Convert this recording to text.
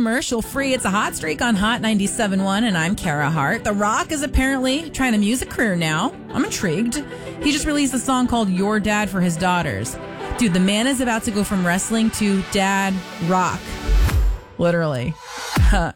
commercial free. It's a hot streak on Hot 97.1, and I'm Kara Hart. The Rock is apparently trying a music career now. I'm intrigued. He just released a song called Your Dad for his daughters. Dude, the man is about to go from wrestling to dad rock. Literally.